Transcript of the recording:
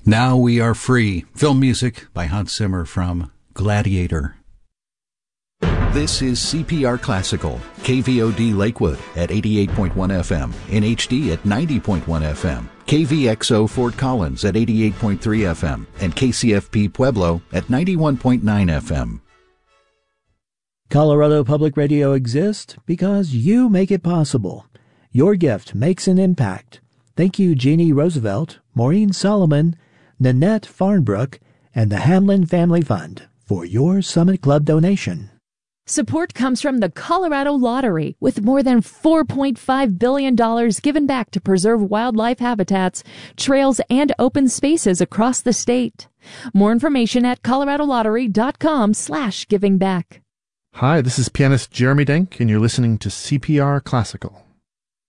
Now We Are Free. Film music by Hans Zimmer from Gladiator. This is CPR Classical, KVOD Lakewood at 88.1 FM, NHD at 90.1 FM, KVXO Fort Collins at 88.3 FM, and KCFP Pueblo at 91.9 FM. Colorado Public Radio exists because you make it possible. Your gift makes an impact. Thank you, Jeannie Roosevelt, Maureen Solomon, Nanette Farnbrook, and the Hamlin Family Fund for your Summit Club donation. Support comes from the Colorado Lottery, with more than $4.5 billion given back to preserve wildlife habitats, trails, and open spaces across the state. More information at coloradolottery.com/givingback. Hi, this is pianist Jeremy Denk, and you're listening to CPR Classical.